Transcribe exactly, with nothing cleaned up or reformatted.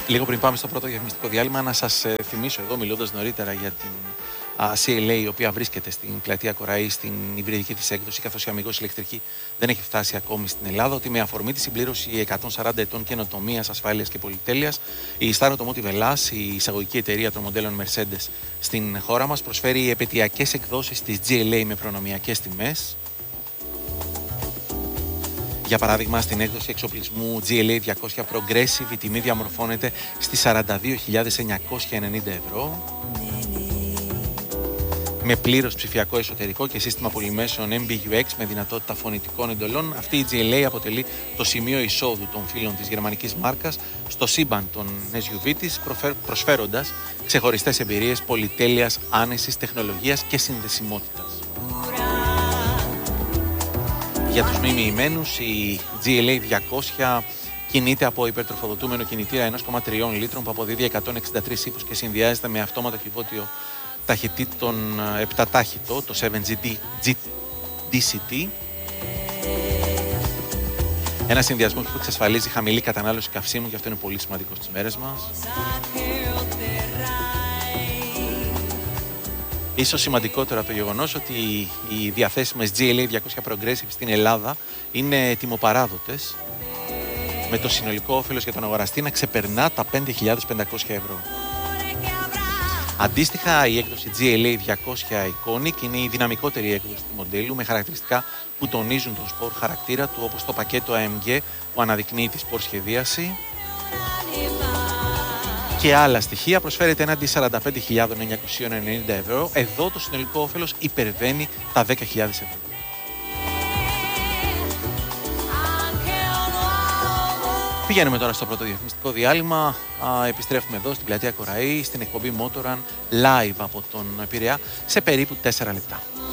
Λίγο πριν πάμε στο πρώτο διαφημιστικό διάλειμμα, να σας θυμίσω εδώ, μιλώντας νωρίτερα για την σι ελ έι, η οποία βρίσκεται στην πλατεία Κοραή, στην υβριδική της έκδοση, καθώς η Αμιγώς ηλεκτρική δεν έχει φτάσει ακόμη στην Ελλάδα, ότι με αφορμή τη συμπλήρωση εκατόν σαράντα ετών καινοτομίας, ασφάλειας και πολυτέλειας, η Star Automotive Hellas, η εισαγωγική εταιρεία των μοντέλων Mercedes στην χώρα μας, προσφέρει επαιτειακές εκδόσεις της τζι ελ έι με προνομιακές τιμές. Για παράδειγμα, στην έκδοση εξοπλισμού τζι ελ έι διακόσια Progressive η τιμή διαμορφώνεται στις σαράντα δύο χιλιάδες εννιακόσια ενενήντα ευρώ. Με πλήρως ψηφιακό εσωτερικό και σύστημα πολυμέσεων εμ μπι γιου εξ με δυνατότητα φωνητικών εντολών, αυτή η τζι ελ έι αποτελεί το σημείο εισόδου των φίλων της γερμανικής μάρκας στο σύμπαν των ες γιου βι της, προσφέροντας ξεχωριστές εμπειρίες πολυτέλειας, άνεσης, τεχνολογίας και συνδεσιμότητας. Για τους μη μοιημένους, η τζι ελ έι διακόσια κινείται από υπερτροφοδοτούμενο κινητήρα ενός κόμμα τρία λίτρων που αποδίδει εκατόν εξήντα τρεις ύπους και συνδυάζεται με αυτόματο κυβότιο ταχυτήτων επτατάχυτο, το σέβεν τζι σι τι. Ένα συνδυασμό που εξασφαλίζει χαμηλή κατανάλωση καυσίμου και αυτό είναι πολύ σημαντικό στις μέρες μας. Ίσως σημαντικότερο από το γεγονός ότι οι διαθέσιμες τζι ελ έι διακόσια Progressive στην Ελλάδα είναι τιμοπαράδοτες, με το συνολικό όφελος για τον αγοραστή να ξεπερνά τα πέντε χιλιάδες πεντακόσια ευρώ. Αντίστοιχα, η έκδοση τζι ελ έι διακόσια Iconic είναι η δυναμικότερη έκδοση του μοντέλου, με χαρακτηριστικά που τονίζουν τον σπορ χαρακτήρα του, όπως το πακέτο έι εμ τζι που αναδεικνύει τη σπορ σχεδίαση. Και άλλα στοιχεία προσφέρεται έναντι σαράντα πέντε χιλιάδες εννιακόσια ενενήντα ευρώ. Εδώ το συνολικό όφελος υπερβαίνει τα δέκα χιλιάδες ευρώ. Πηγαίνουμε τώρα στο πρώτο διαφημιστικό διάλειμμα. Α, επιστρέφουμε εδώ στην πλατεία Κοραή, στην εκπομπή Motoran live από τον Πειραιά σε περίπου τέσσερα λεπτά.